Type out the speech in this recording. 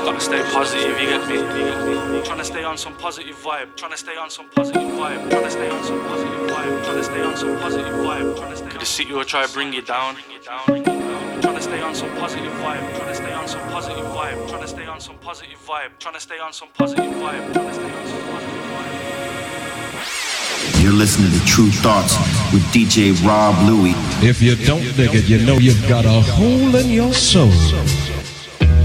Gotta stay positive, you get me? Trying to stay on some positive vibe. Trying to stay on some positive vibe. Trying to stay on some positive vibe. Trying to stay on some positive vibe. Could the city will try to bring you down? Trying to stay on some positive vibe. Trying to stay on some positive vibe. Trying to stay on some positive vibe. Trying to stay on some positive vibe. Trying to stay on some positive vibe. You're listening to True Thoughts with DJ Rob Louie. If you don't dig it, you know you've got a hole in your soul.